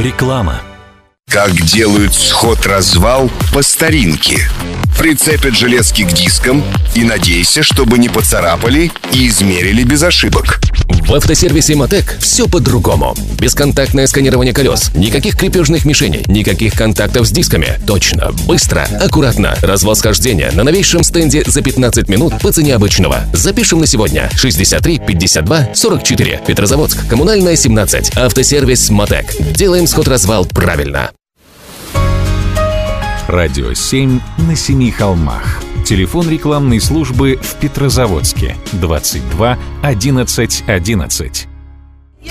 Реклама. Как делают сход-развал по старинке. Прицепят железки к дискам и надейся, чтобы не поцарапали и измерили без ошибок. В автосервисе «Мотек» все по-другому. Бесконтактное сканирование колес, никаких крепежных мишеней, никаких контактов с дисками. Точно, быстро, аккуратно. Развал схождения на новейшем стенде за 15 минут по цене обычного. Запишем на сегодня. 63 52 44. Петрозаводск. Коммунальная, 17. Автосервис «Мотек». Делаем сход-развал правильно. Радио 7 на семи холмах. Телефон рекламной службы в Петрозаводске 22 11 11.